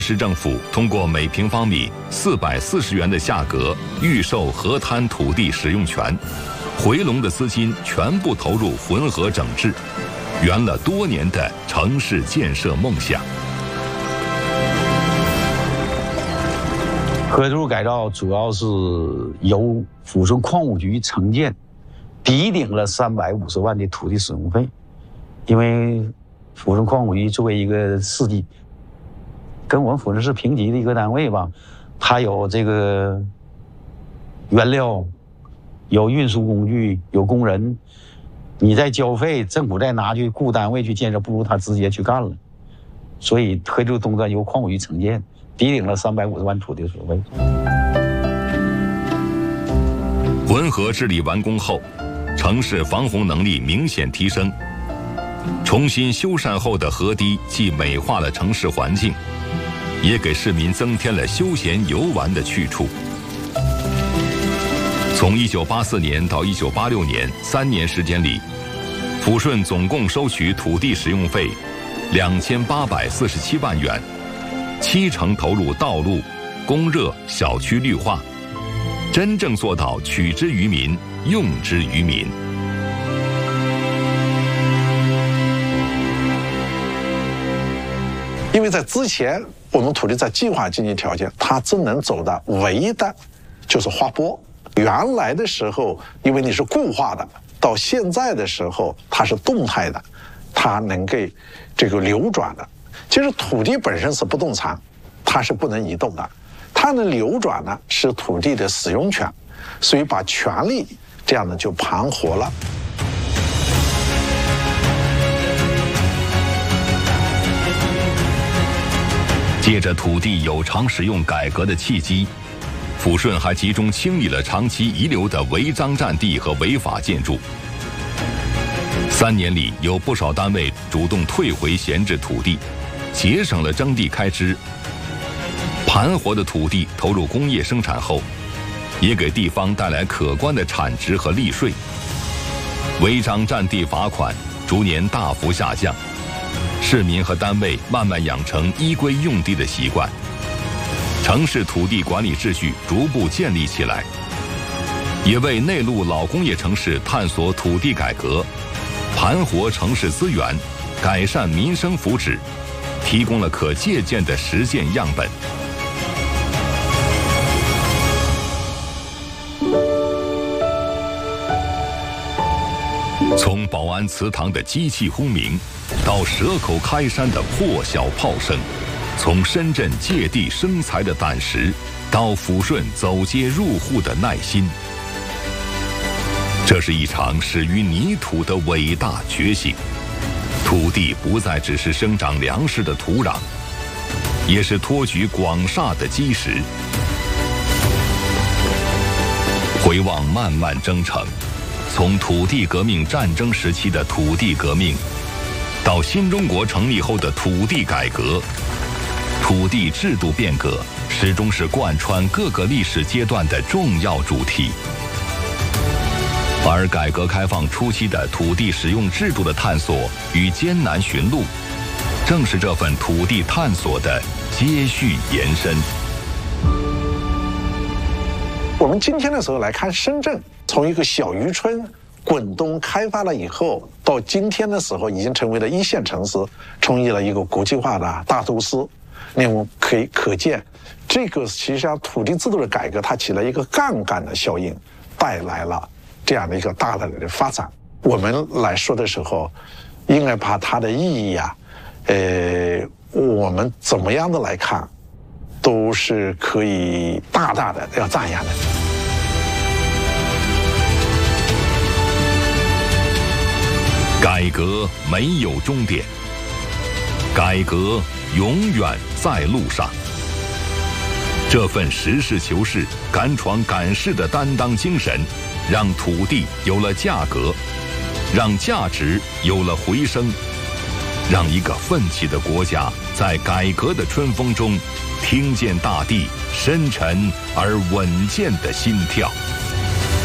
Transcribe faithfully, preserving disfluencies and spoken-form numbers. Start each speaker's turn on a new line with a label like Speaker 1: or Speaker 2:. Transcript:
Speaker 1: 市政府通过每平方米四百四十元的价格预售河滩土地使用权，回笼的资金全部投入浑河整治，圆了多年的城市建设梦想。
Speaker 2: 河图改造主要是由抚顺矿务局承建，抵顶了三百五十万的土地使用费，因为抚顺矿务局作为一个市级，跟我们抚顺市平级的一个单位吧，它有这个原料，有运输工具，有工人，你再交费，政府再拿去雇单位去建设，不如他直接去干了。所以河图东段由矿务局承建，抵顶了三百五十万土地使用费。
Speaker 1: 浑河治理完工后，城市防洪能力明显提升。重新修缮后的河堤既美化了城市环境，也给市民增添了休闲游玩的去处。从一九八四年到一九八六年三年时间里，抚顺总共收取土地使用费两千八百四十七万元，七成投入道路、供热、小区绿化，真正做到取之于民、用之于民。
Speaker 3: 因为在之前，我们土地在计划经济条件，它只能走的唯一的就是划拨。原来的时候，因为你是固化的，到现在的时候，它是动态的，它能给这个流转的。其实土地本身是不动产，它是不能移动的，它能流转呢是土地的使用权，所以把权利这样的就盘活了。
Speaker 1: 借着土地有偿使用改革的契机，抚顺还集中清理了长期遗留的违章占地和违法建筑。三年里，有不少单位主动退回闲置土地，节省了征地开支。盘活的土地投入工业生产后，也给地方带来可观的产值和利税。违章占地罚款逐年大幅下降。市民和单位慢慢养成依规用地的习惯，城市土地管理秩序逐步建立起来，也为内陆老工业城市探索土地改革、盘活城市资源、改善民生福祉提供了可借鉴的实践样本。从保安祠堂的机器轰鸣，到蛇口开山的破晓炮声，从深圳借地生财的胆识，到抚顺走街入户的耐心，这是一场始于泥土的伟大觉醒。土地不再只是生长粮食的土壤，也是托举广厦的基石。回望漫漫征程，从土地革命战争时期的土地革命，到新中国成立后的土地改革，土地制度变革始终是贯穿各个历史阶段的重要主题。而改革开放初期的土地使用制度的探索与艰难寻路，正是这份土地探索的接续延伸。
Speaker 3: 我们今天的时候来看深圳，从一个小渔村滚动开发了以后，到今天的时候已经成为了一线城市，成为了一个国际化的大都市。那么可以可见，这个其实上土地制度的改革，它起了一个杠杆的效应，带来了这样的一个大的的发展。我们来说的时候，应该把它的意义啊，呃，我们怎么样的来看，都是可以大大的要赞扬的。
Speaker 1: 改革没有终点，改革永远在路上。这份实事求是、敢闯敢试的担当精神，让土地有了价格，让价值有了回声，让一个奋起的国家在改革的春风中，听见大地深沉而稳健的心跳。